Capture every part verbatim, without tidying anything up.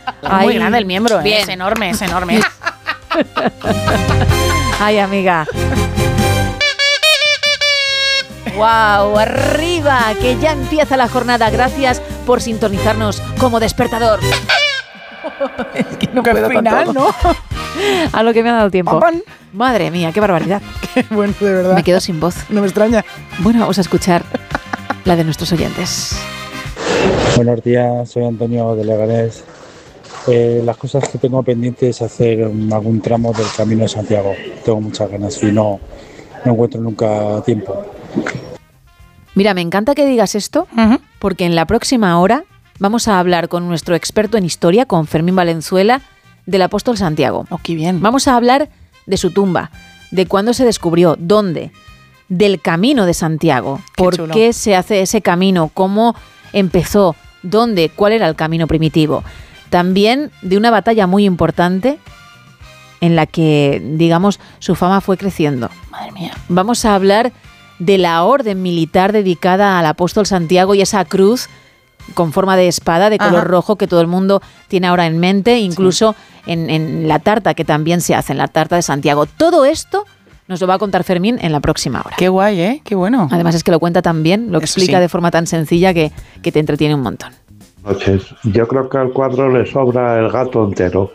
Es muy grande el miembro, ¿eh? Es enorme, es enorme. Ay, amiga. ¡Wow! ¡Arriba! Que ya empieza la jornada. Gracias por sintonizarnos como despertador. Es que no puedo final, con todo. ¿No? A lo que me ha dado tiempo. ¡Papan! Madre mía, qué barbaridad. Qué bueno, de verdad. Me quedo sin voz. No me extraña. Bueno, vamos a escuchar la de nuestros oyentes. Buenos días, soy Antonio de Leganés. Eh, las cosas que tengo pendientes es hacer un, algún tramo del Camino de Santiago. Tengo muchas ganas y no, no encuentro nunca tiempo. Mira, me encanta que digas esto, uh-huh. porque en la próxima hora vamos a hablar con nuestro experto en historia, con Fermín Valenzuela, del apóstol Santiago. Oh, qué bien. Vamos a hablar de su tumba, de cuándo se descubrió, dónde, del camino de Santiago, qué por chulo. Qué se hace ese camino, cómo empezó, dónde, cuál era el camino primitivo. También de una batalla muy importante en la que, digamos, su fama fue creciendo. Madre mía. Vamos a hablar de la orden militar dedicada al apóstol Santiago y esa cruz con forma de espada de color Ajá. rojo que todo el mundo tiene ahora en mente, incluso sí. en, en la tarta que también se hace, en la tarta de Santiago. Todo esto nos lo va a contar Fermín en la próxima hora. Qué guay, ¿eh? Qué bueno. Además es que lo cuenta tan bien, lo explica sí. de forma tan sencilla que, que te entretiene un montón. Noches. Yo creo que al cuadro le sobra el gato entero.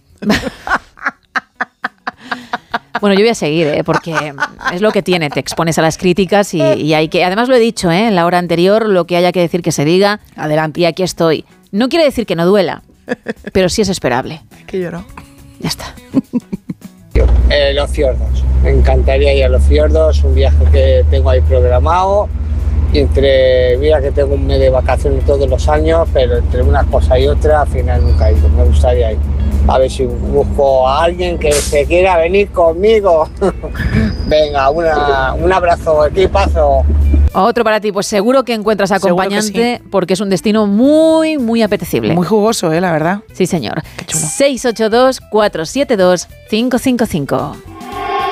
Bueno, yo voy a seguir, ¿eh? Porque es lo que tiene, te expones a las críticas y, y hay que... Además lo he dicho, ¿eh? En la hora anterior, lo que haya que decir que se diga. Adelante. Y aquí estoy. No quiere decir que no duela, pero sí es esperable. Que lloro. Ya está. Eh, los fiordos. Me encantaría ir a los fiordos, un viaje que tengo ahí programado. Y entre, mira que tengo un mes de vacaciones todos los años, pero entre una cosa y otra, al final nunca he ido. Me gustaría ir. A ver si busco a alguien que se quiera venir conmigo. Venga, una, un abrazo, equipazo. Otro para ti, pues seguro que encuentras acompañante sí. porque es un destino muy, muy apetecible. Muy jugoso, ¿eh? La verdad. Sí, señor. Qué chulo. seis ocho dos, cuatro siete dos, cinco cinco cinco.